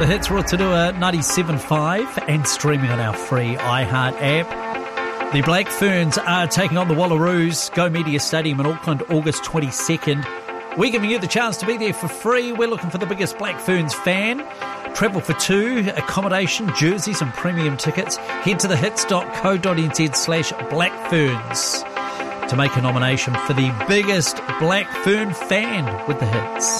The Hits Rotorua 97.5 and streaming on our free iHeart app. The Black Ferns are taking on the Wallaroos, Go Media Stadium in Auckland, August 22nd. We're giving you the chance to be there for free. We're looking for the biggest Black Ferns fan. Travel for two, accommodation, jerseys and premium tickets. Head to thehits.co.nz/blackferns to make a nomination for the biggest Black Fern fan with the Hits.